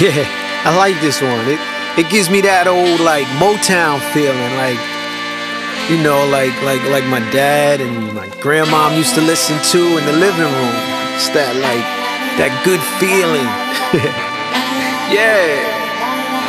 Yeah, I like this one. It gives me that old like Motown feeling, like my dad and my grandmom used to listen to in the living room. It's that good feeling. Yeah.